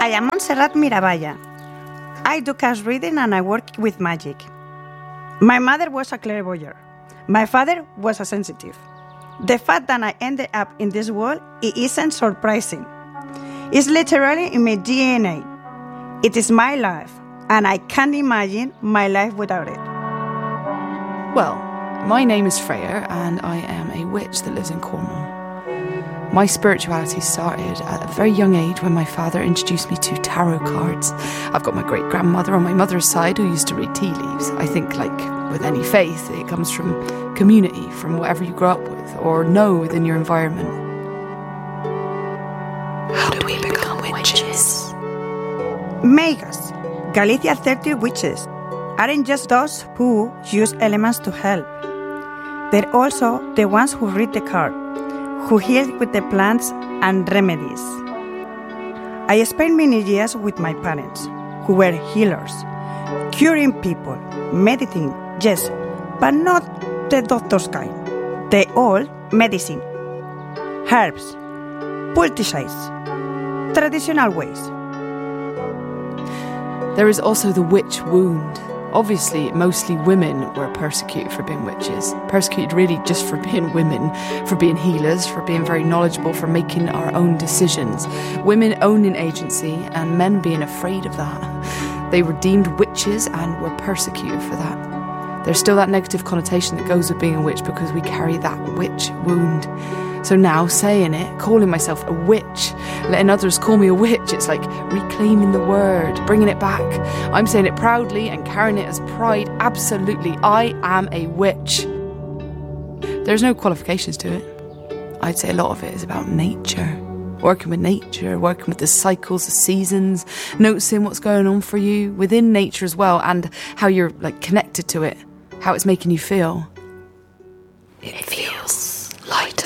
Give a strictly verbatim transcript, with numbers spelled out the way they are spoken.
I am Montserrat Miraballa. I do card reading and I work with magic. My mother was a clairvoyant. My father was a sensitive. The fact that I ended up in this world, it isn't surprising. It's literally in my D N A. It is my life, and I can't imagine my life without it. Well, my name is Freya, and I am a witch that lives in Cornwall. My spirituality started at a very young age when my father introduced me to tarot cards. I've got my great-grandmother on my mother's side who used to read tea leaves. I think, like with any faith, it comes from community, from whatever you grow up with or know within your environment. How do we become witches? Magas, Galicia thirty witches, aren't just those who use elements to help. They're also the ones who read the card, who heal with the plants and remedies. I spent many years with my parents, who were healers, curing people, meditating, yes, but not the doctor's kind. The old medicine, herbs, poultices, traditional ways. There is also the witch wound. Obviously, mostly women were persecuted for being witches. Persecuted really just for being women, for being healers, for being very knowledgeable, for making our own decisions. Women owning agency and men being afraid of that. They were deemed witches and were persecuted for that. There's still that negative connotation that goes with being a witch because we carry that witch wound. So now, saying it, calling myself a witch, letting others call me a witch, it's like reclaiming the word, bringing it back. I'm saying it proudly and carrying it as pride. Absolutely, I am a witch. There's no qualifications to it. I'd say a lot of it is about nature. Working with nature, working with the cycles, the seasons, noticing what's going on for you within nature as well, and how you're like connected to it, how it's making you feel. It feels light.